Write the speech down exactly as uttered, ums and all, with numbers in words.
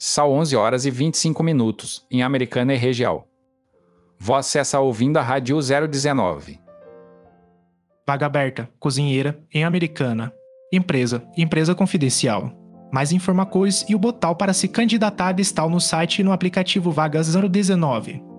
São onze horas e vinte e cinco minutos, em Americana e região. Você está ouvindo a Rádio zero dezenove. Vaga aberta, cozinheira, em Americana. Empresa, empresa confidencial. Mais informações e o botão para se candidatar está no site e no aplicativo Vagas zero dezenove.